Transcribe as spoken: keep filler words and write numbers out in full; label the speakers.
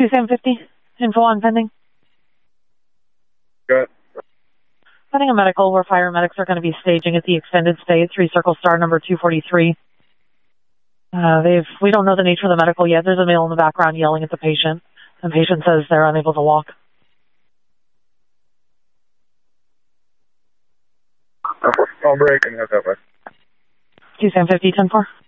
Speaker 1: two seven fifty, info on pending.
Speaker 2: Good.
Speaker 1: Pending a medical where fire medics are going to be staging at the extended stay at three Circle Star number two forty-three. Uh, they've, we don't know the nature of the medical yet. There's a male in the background yelling at the patient. The patient says they're unable to walk.
Speaker 2: I'll break and head that way.
Speaker 1: two seven fifty, ten four.